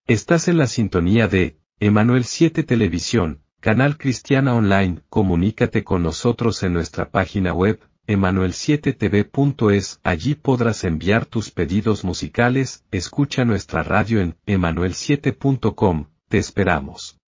Estás en la sintonía de Emanuel 7 Televisión, canal cristiana online. Comunícate con nosotros en nuestra página web, emanuel7tv.es. Allí podrás enviar tus pedidos musicales. Escucha nuestra radio en emanuel7.com. Te esperamos.